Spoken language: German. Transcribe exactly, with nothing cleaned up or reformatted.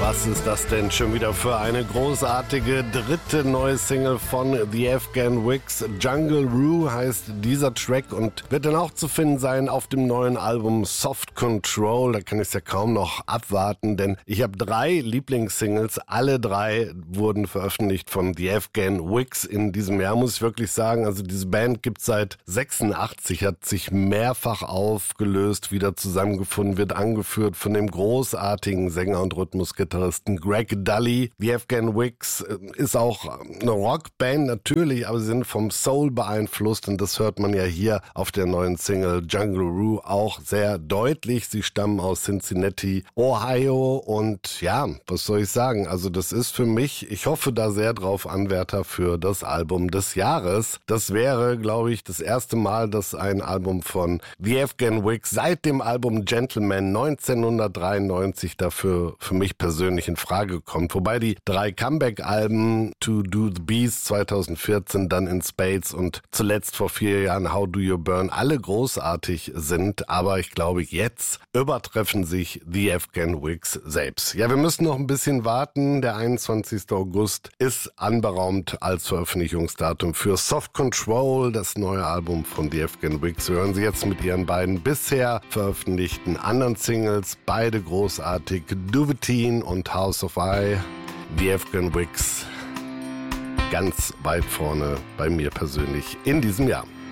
Was ist das denn schon wieder für eine großartige dritte neue Single von The Afghan Wigs? Jungle Rue heißt dieser Track und wird dann auch zu finden sein auf dem neuen Album Soft Control. Da kann ich es ja kaum noch abwarten, denn ich habe drei Lieblingssingles. Alle drei wurden veröffentlicht von The Afghan Wigs in diesem Jahr, muss ich wirklich sagen. Also diese Band gibt es seit sechsundachtzig, hat sich mehrfach aufgelöst, wieder zusammengefunden, wird angeführt von dem großartigen Sänger und Rhythmusgitarristen Greg Dulli. The Afghan Wigs ist auch eine Rockband natürlich, aber sie sind vom Soul beeinflusst und das hört man ja hier auf der neuen Single Jungle Rue auch sehr deutlich. Sie stammen aus Cincinnati, Ohio und ja, was soll ich sagen? Also das ist für mich, ich hoffe da sehr drauf, Anwärter für das Album des Jahres. Das wäre, glaube ich, das erste Mal, dass ein Album von The Afghan Wigs seit dem Album Gentleman neunzehnhundertdreiundneunzig dafür für mich persönlich in Frage kommt. Wobei die drei Comeback-Alben To Do The Beast zweitausendvierzehn, dann In Spades und zuletzt vor vier Jahren How Do You Burn alle großartig sind. Aber ich glaube, jetzt übertreffen sich The Afghan Wigs selbst. Ja, wir müssen noch ein bisschen warten. Der einundzwanzigster August ist anberaumt als Veröffentlichungsdatum für Soft Control, das neue Album von The Afghan Wigs. Wir hören sie jetzt mit ihren beiden bisher veröffentlichten anderen Singles. Beide großartig. Duvetine und House of I. The Afghan Wigs ganz weit vorne bei mir persönlich in diesem Jahr.